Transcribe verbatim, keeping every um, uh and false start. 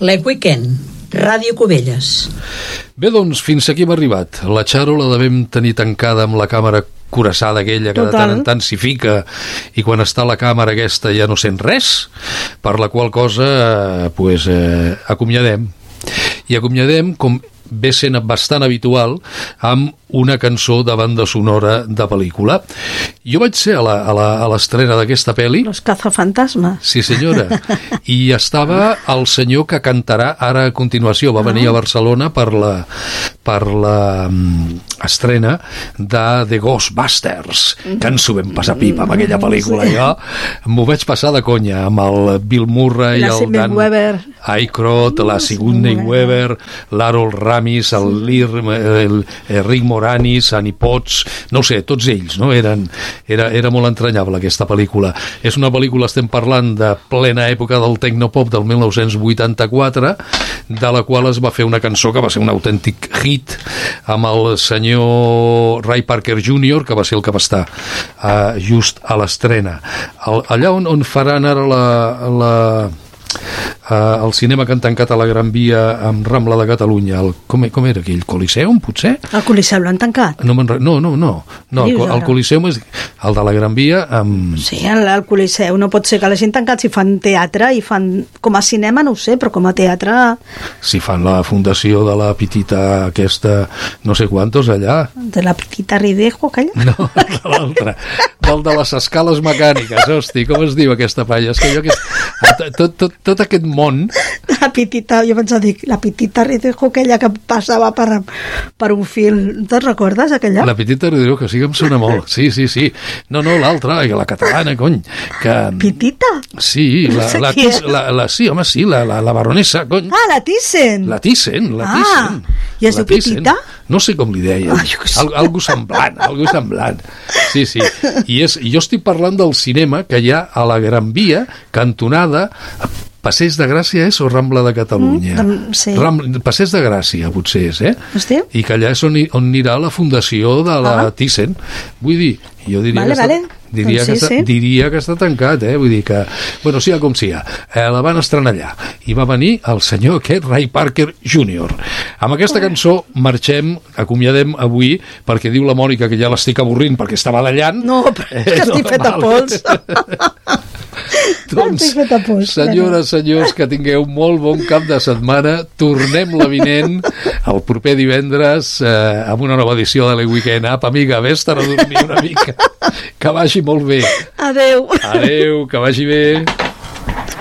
Live Weekend, Ràdio Cubelles. Bé, doncs, fins aquí hem arribat. La Charo la devem tenir tancada amb la càmera curassada aquella que Total. de tant en tant s'hi fica i quan està la càmera aquesta ja no sent res, per la qual cosa eh, pues, eh, acomiadem. I acomiadem, com ve sent bastant habitual, amb una cançó de banda sonora de pel·lícula. Jo vaig ser a l'estrena d'aquesta pel·li. Los cazafantasmas. Sí, senyora. I estava el senyor que cantarà ara a continuació. Va ah. venir a Barcelona per la, per la um, estrena de The Ghostbusters, que ens ho vam passar pipa amb aquella pel·lícula. Sí. Jo m'ho vaig passar de conya amb el Bill Murray, la el Dan Aykroyd, la Sigourney Weaver, l'Harold Ramis, el, Lir, el, el Rick Moranis, Annie Potts, no ho sé, tots ells, no? Eren, era, era molt entranyable aquesta pel·lícula. És una pel·lícula, estem parlant de plena època del tecnopop del mil nou-cents vuitanta-quatre, de la qual es va fer una cançó que va ser un autèntic hit amb el senyor Ray Parker júnior, que va ser el que va estar uh, just a l'estrena. Allà on, on faran ara la... la Uh, el cinema que han tancat a la Gran Via amb Rambla de Catalunya, el, com, com era aquell? Coliseum, potser? El Coliseum l'han tancat? No, no, no, no, no el, el Coliseum és el de la Gran Via amb... Sí, el, el Coliseum no pot ser que l'hagin tancat. Si fan teatre i fan com a cinema no ho sé, però com a teatre... Si fan la fundació de la petita aquesta, no sé quantos allà. De la petita Ridejo, aquella? No, l'altra, del de les escales mecàniques, hosti, com es diu aquesta palla? És que jo aquest, tot, tot, tot aquest món... La petita, jo pensava dir, la petita Ridejo, aquella que passava per, per un fil, te'n recordes, aquella? La petita Ridejo, que sí que em sona molt, sí, sí, sí. No, no, l'altra, la catalana, cony. Que... Petita? Sí, la, no sé la, tis, la, la, sí, home, sí, la, la, la baronessa, cony. Ah, la Thyssen. La Thyssen, la Thyssen. Ah, i es diu Petita? No sé com li deien. Ah, Al, algo semblant, algo semblant. Sí, sí. I és, jo estic parlant del cinema que hi ha a la Gran Via, cantonada... Passeig de Gràcia és o Rambla de Catalunya? Mm, sí. Ram, Passeig de Gràcia, potser és, eh? Hosti? I que allà és on, on anirà la fundació de la ah. Thyssen. Vull dir, jo diria vale, que vale. està... Diria, doncs sí, que està, sí. diria que està tancat, eh? Vull dir que... Bueno, sí, com sia. Eh, la van estrenar allà. I va venir el senyor aquest, Ray Parker júnior Amb aquesta cançó marxem, acomiadem avui, perquè diu la Mònica que ja l'estic avorrint perquè està badallant. No, però és que eh, estic no, feta pols. Doncs, senyores, senyors, que tingueu molt bon cap de setmana. Tornem l'avinent el proper divendres eh, amb una nova edició de Live Weekend. Apa, amiga, vés-te'n a dormir una mica. Que vagi molt bé. Adeu. Adeu, que vagi bé.